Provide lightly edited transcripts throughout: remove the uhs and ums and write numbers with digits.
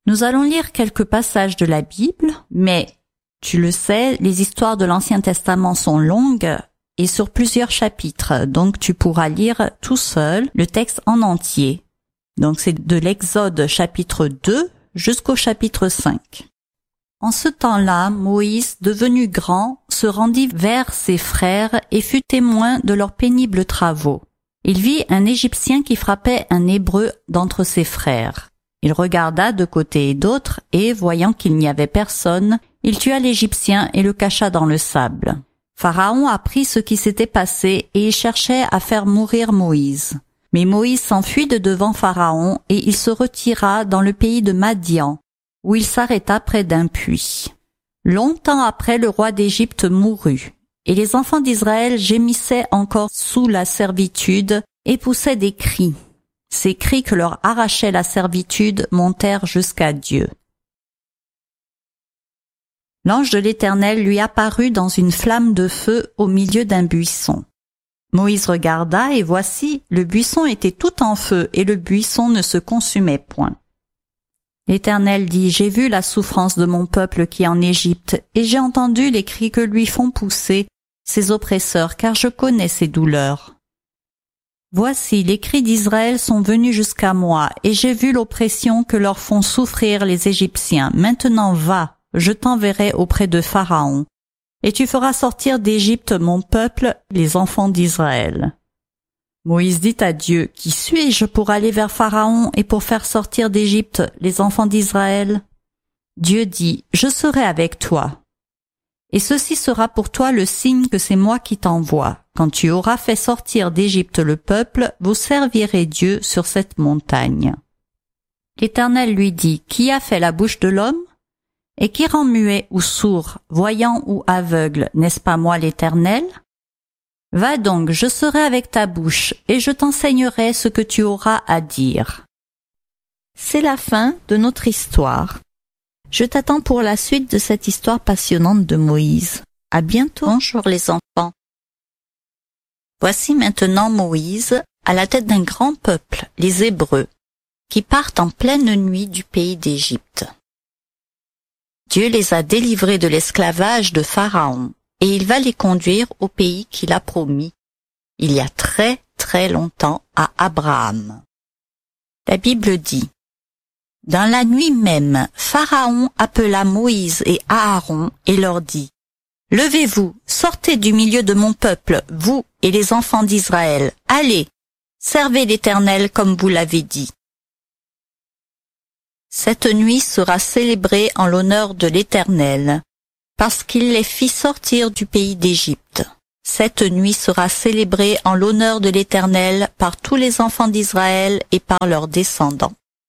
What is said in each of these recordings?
Nous allons lire quelques passages de la Bible, mais tu le sais, les histoires de l'Ancien Testament sont longues et sur plusieurs chapitres, donc tu pourras lire tout seul le texte en entier. Donc c'est de l'Exode chapitre 2 jusqu'au chapitre 5. En ce temps-là, Moïse, devenu grand, se rendit vers ses frères et fut témoin de leurs pénibles travaux. Il vit un Égyptien qui frappait un Hébreu d'entre ses frères. Il regarda de côté et d'autre et, voyant qu'il n'y avait personne, il tua l'Égyptien et le cacha dans le sable. Pharaon apprit ce qui s'était passé et il cherchait à faire mourir Moïse. Mais Moïse s'enfuit de devant Pharaon et il se retira dans le pays de Madian, où il s'arrêta près d'un puits. Longtemps après, le roi d'Égypte mourut, et les enfants d'Israël gémissaient encore sous la servitude et poussaient des cris. Ces cris que leur arrachait la servitude montèrent jusqu'à Dieu. L'ange de l'Éternel lui apparut dans une flamme de feu au milieu d'un buisson. Moïse regarda, et voici, le buisson était tout en feu, et le buisson ne se consumait point. L'Éternel dit, « J'ai vu la souffrance de mon peuple qui est en Égypte, et j'ai entendu les cris que lui font pousser ses oppresseurs, car je connais ses douleurs. Voici, les cris d'Israël sont venus jusqu'à moi, et j'ai vu l'oppression que leur font souffrir les Égyptiens. Maintenant va, je t'enverrai auprès de Pharaon, et tu feras sortir d'Égypte mon peuple, les enfants d'Israël. » Moïse dit à Dieu, « Qui suis-je pour aller vers Pharaon et pour faire sortir d'Égypte les enfants d'Israël ?» Dieu dit, « Je serai avec toi. Et ceci sera pour toi le signe que c'est moi qui t'envoie. Quand tu auras fait sortir d'Égypte le peuple, vous servirez Dieu sur cette montagne. » L'Éternel lui dit, « Qui a fait la bouche de l'homme? Et qui rend muet ou sourd, voyant ou aveugle, n'est-ce pas moi l'Éternel? Va donc, je serai avec ta bouche, et je t'enseignerai ce que tu auras à dire. » C'est la fin de notre histoire. Je t'attends pour la suite de cette histoire passionnante de Moïse. À bientôt. Bonjour les enfants. Voici maintenant Moïse à la tête d'un grand peuple, les Hébreux, qui partent en pleine nuit du pays d'Égypte. Dieu les a délivrés de l'esclavage de Pharaon, et il va les conduire au pays qu'il a promis, il y a très très longtemps à Abraham. La Bible dit, « Dans la nuit même, Pharaon appela Moïse et Aaron et leur dit, « Levez-vous, sortez du milieu de mon peuple, vous et les enfants d'Israël, allez, servez l'Éternel comme vous l'avez dit. » Cette nuit sera célébrée en l'honneur de l'Éternel, parce qu'il les fit sortir du pays d'Égypte. Cette nuit sera célébrée en l'honneur de l'Éternel par tous les enfants d'Israël et par leurs descendants.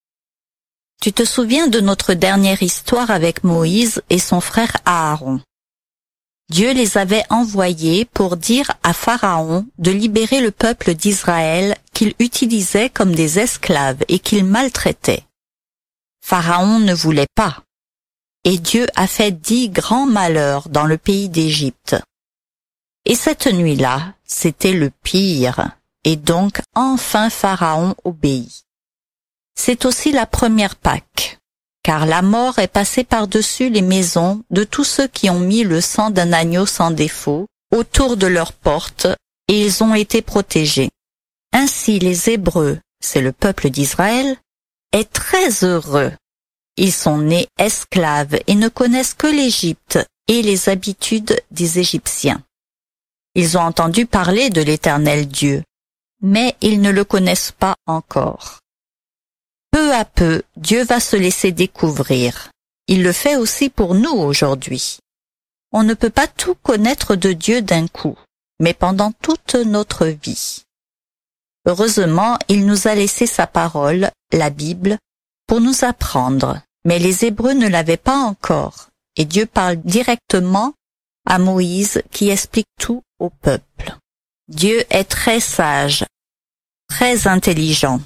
Tu te souviens de notre dernière histoire avec Moïse et son frère Aaron. Dieu les avait envoyés pour dire à Pharaon de libérer le peuple d'Israël qu'il utilisait comme des esclaves et qu'il maltraitait. Pharaon ne voulait pas. Et Dieu a fait 10 grands malheurs dans le pays d'Égypte. Et cette nuit-là, c'était le pire, et donc enfin Pharaon obéit. C'est aussi la première Pâque, car la mort est passée par-dessus les maisons de tous ceux qui ont mis le sang d'un agneau sans défaut autour de leurs portes, et ils ont été protégés. Ainsi les Hébreux, c'est le peuple d'Israël, est très heureux. Ils sont nés esclaves et ne connaissent que l'Égypte et les habitudes des Égyptiens. Ils ont entendu parler de l'Éternel Dieu, mais ils ne le connaissent pas encore. Peu à peu, Dieu va se laisser découvrir. Il le fait aussi pour nous aujourd'hui. On ne peut pas tout connaître de Dieu d'un coup, mais pendant toute notre vie. Heureusement, il nous a laissé sa parole, la Bible, pour nous apprendre. Mais les Hébreux ne l'avaient pas encore, et Dieu parle directement à Moïse qui explique tout au peuple. Dieu est très sage, très intelligent.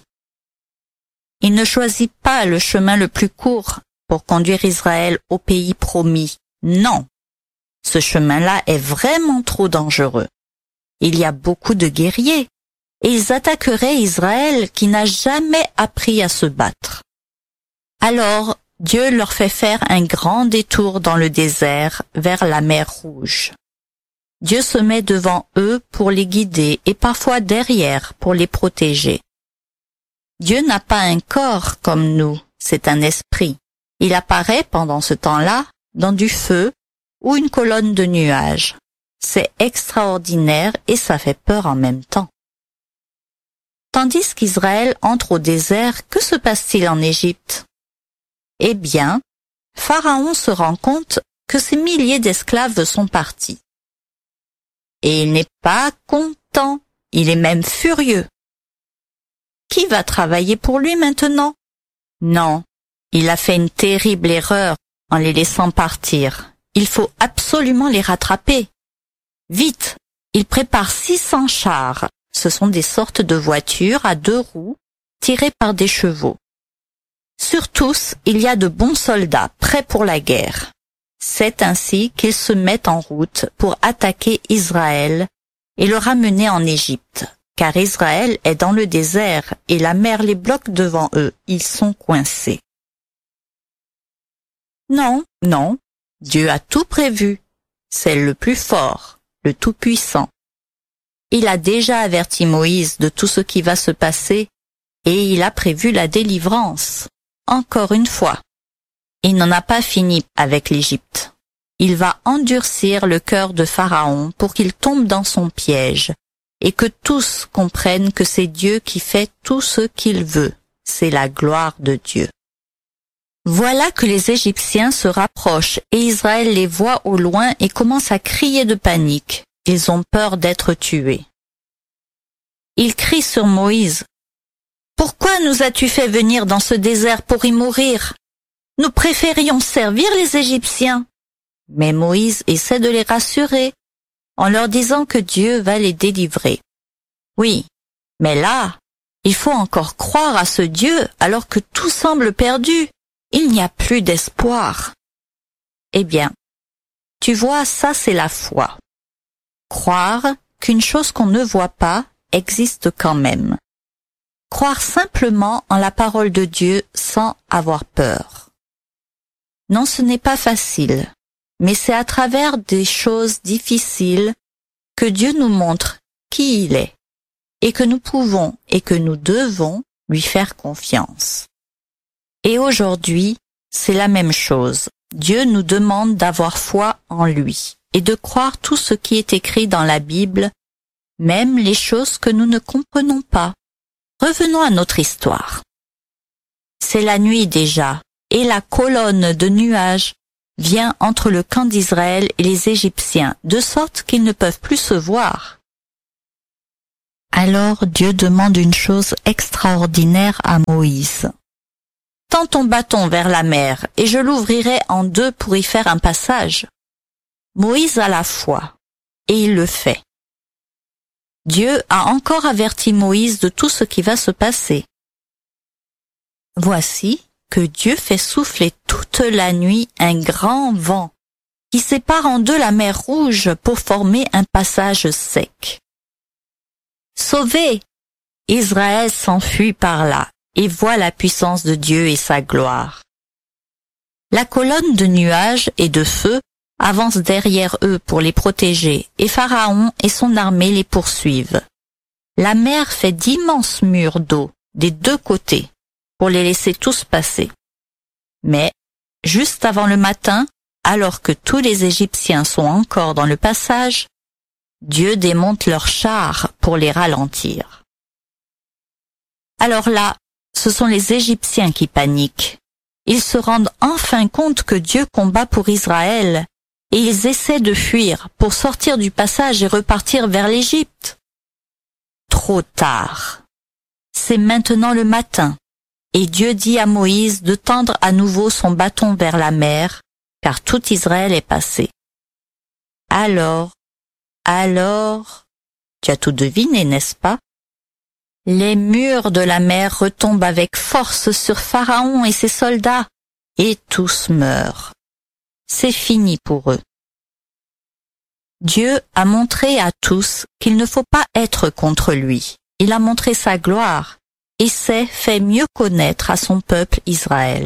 Il ne choisit pas le chemin le plus court pour conduire Israël au pays promis. Non, ce chemin-là est vraiment trop dangereux. Il y a beaucoup de guerriers, et ils attaqueraient Israël qui n'a jamais appris à se battre. Alors, Dieu leur fait faire un grand détour dans le désert vers la mer Rouge. Dieu se met devant eux pour les guider et parfois derrière pour les protéger. Dieu n'a pas un corps comme nous, c'est un esprit. Il apparaît pendant ce temps-là dans du feu ou une colonne de nuages. C'est extraordinaire et ça fait peur en même temps. Tandis qu'Israël entre au désert, que se passe-t-il en Égypte? Eh bien, Pharaon se rend compte que ces milliers d'esclaves sont partis. Et il n'est pas content, il est même furieux. Qui va travailler pour lui maintenant? Non, il a fait une terrible erreur en les laissant partir. Il faut absolument les rattraper. Vite, il prépare 600 chars. Ce sont des sortes de voitures à 2 roues tirées par des chevaux. Sur tous, il y a de bons soldats prêts pour la guerre. C'est ainsi qu'ils se mettent en route pour attaquer Israël et le ramener en Égypte, car Israël est dans le désert et la mer les bloque devant eux. Ils sont coincés. Non, Dieu a tout prévu. C'est le plus fort, le Tout-Puissant. Il a déjà averti Moïse de tout ce qui va se passer et il a prévu la délivrance. Encore une fois, il n'en a pas fini avec l'Égypte. Il va endurcir le cœur de Pharaon pour qu'il tombe dans son piège et que tous comprennent que c'est Dieu qui fait tout ce qu'il veut. C'est la gloire de Dieu. Voilà que les Égyptiens se rapprochent et Israël les voit au loin et commence à crier de panique. Ils ont peur d'être tués. Ils crient sur Moïse. « Pourquoi nous as-tu fait venir dans ce désert pour y mourir? Nous préférions servir les Égyptiens. » Mais Moïse essaie de les rassurer en leur disant que Dieu va les délivrer. Oui, mais là, il faut encore croire à ce Dieu alors que tout semble perdu. Il n'y a plus d'espoir. Eh bien, tu vois, ça c'est la foi. Croire qu'une chose qu'on ne voit pas existe quand même. Croire simplement en la parole de Dieu sans avoir peur. Non, ce n'est pas facile, mais c'est à travers des choses difficiles que Dieu nous montre qui il est et que nous pouvons et que nous devons lui faire confiance. Et aujourd'hui, c'est la même chose. Dieu nous demande d'avoir foi en lui et de croire tout ce qui est écrit dans la Bible, même les choses que nous ne comprenons pas. Revenons à notre histoire. C'est la nuit déjà, et la colonne de nuages vient entre le camp d'Israël et les Égyptiens, de sorte qu'ils ne peuvent plus se voir. Alors Dieu demande une chose extraordinaire à Moïse. « Tends ton bâton vers la mer, et je l'ouvrirai en 2 pour y faire un passage. » Moïse a la foi, et il le fait. Dieu a encore averti Moïse de tout ce qui va se passer. Voici que Dieu fait souffler toute la nuit un grand vent qui sépare en 2 la mer Rouge pour former un passage sec. Sauvé, Israël s'enfuit par là et voit la puissance de Dieu et sa gloire. La colonne de nuages et de feu avance derrière eux pour les protéger et Pharaon et son armée les poursuivent. La mer fait d'immenses murs d'eau des 2 côtés pour les laisser tous passer. Mais, juste avant le matin, alors que tous les Égyptiens sont encore dans le passage, Dieu démonte leurs chars pour les ralentir. Alors là, ce sont les Égyptiens qui paniquent. Ils se rendent enfin compte que Dieu combat pour Israël et ils essaient de fuir pour sortir du passage et repartir vers l'Égypte. Trop tard. C'est maintenant le matin et Dieu dit à Moïse de tendre à nouveau son bâton vers la mer, car tout Israël est passé. Alors, tu as tout deviné, n'est-ce pas? Les murs de la mer retombent avec force sur Pharaon et ses soldats, et tous meurent. C'est fini pour eux. Dieu a montré à tous qu'il ne faut pas être contre lui. Il a montré sa gloire et s'est fait mieux connaître à son peuple Israël.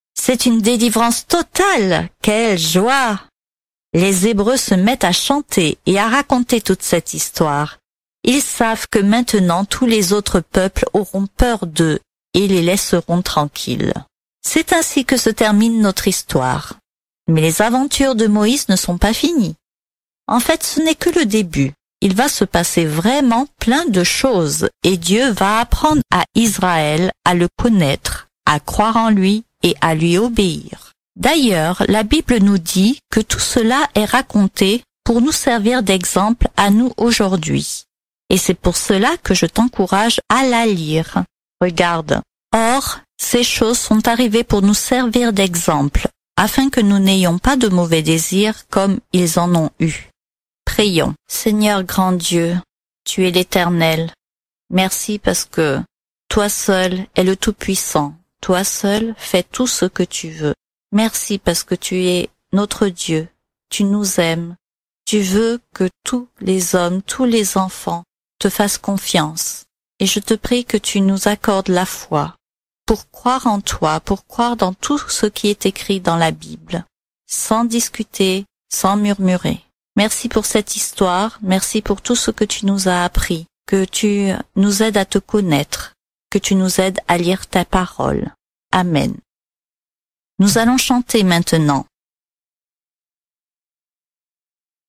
C'est une délivrance totale. Quelle joie! Les Hébreux se mettent à chanter et à raconter toute cette histoire. Ils savent que maintenant tous les autres peuples auront peur d'eux et les laisseront tranquilles. C'est ainsi que se termine notre histoire. Mais les aventures de Moïse ne sont pas finies. En fait, ce n'est que le début. Il va se passer vraiment plein de choses et Dieu va apprendre à Israël à le connaître, à croire en lui et à lui obéir. D'ailleurs, la Bible nous dit que tout cela est raconté pour nous servir d'exemple à nous aujourd'hui. Et c'est pour cela que je t'encourage à la lire. Regarde. Or, ces choses sont arrivées pour nous servir d'exemple, afin que nous n'ayons pas de mauvais désirs comme ils en ont eu. Prions. Seigneur grand Dieu, tu es l'Éternel. Merci parce que toi seul es le Tout-Puissant. Toi seul fais tout ce que tu veux. Merci parce que tu es notre Dieu. Tu nous aimes. Tu veux que tous les hommes, tous les enfants te fassent confiance. Et je te prie que tu nous accordes la foi pour croire en toi, pour croire dans tout ce qui est écrit dans la Bible, sans discuter, sans murmurer. Merci pour cette histoire, merci pour tout ce que tu nous as appris, que tu nous aides à te connaître, que tu nous aides à lire ta parole. Amen. Nous allons chanter maintenant.